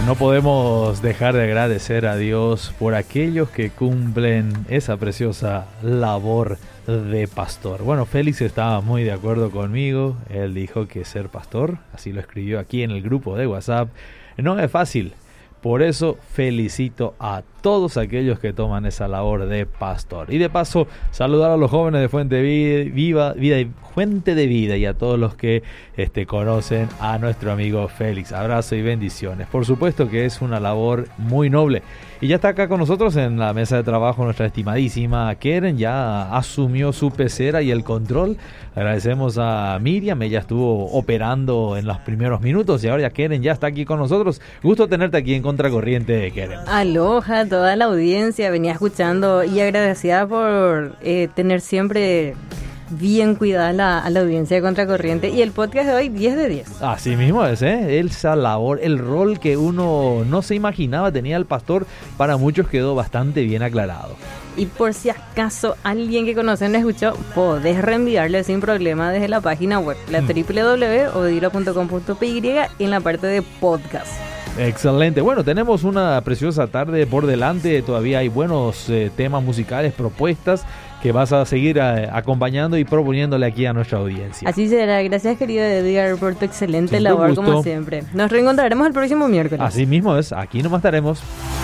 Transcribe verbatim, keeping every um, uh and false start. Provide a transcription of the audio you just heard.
no podemos dejar de agradecer a Dios por aquellos que cumplen esa preciosa labor de pastor. Bueno, Félix estaba muy de acuerdo conmigo. Él dijo que ser pastor, así lo escribió aquí en el grupo de WhatsApp, no es fácil. Por eso felicito a todos aquellos que toman esa labor de pastor. Y de paso, saludar a los jóvenes de Fuente Viva, Vida y Fuente de Vida y a todos los que este, conocen a nuestro amigo Félix. Abrazo y bendiciones. Por supuesto que es una labor muy noble. Y ya está acá con nosotros en la mesa de trabajo nuestra estimadísima Keren. Ya asumió su pecera y el control. Agradecemos a Miriam. Ella estuvo operando en los primeros minutos y ahora ya Keren ya está aquí con nosotros. Gusto tenerte aquí en Contracorriente, Keren. Aloha a toda la audiencia. Venía escuchando y agradecida por eh, tener siempre bien cuidada la, a la audiencia de Contracorriente. Y el podcast de hoy, diez de diez. Así mismo es, ¿eh? Esa labor, el rol que uno no se imaginaba tenía el pastor, para muchos quedó bastante bien aclarado. Y por si acaso alguien que conocen no escuchó, podés reenviarle sin problema desde la página web, la doble u doble u doble u punto odilo punto com punto pe y, en la parte de podcast. Excelente. Bueno, tenemos una preciosa tarde por delante. Todavía hay buenos eh, temas musicales, propuestas que vas a seguir eh, acompañando y proponiéndole aquí a nuestra audiencia. Así será. Gracias, querido Edgar, por tu excelente Sin labor, gusto. como siempre. Nos reencontraremos el próximo miércoles. Así mismo es. Aquí nomás estaremos.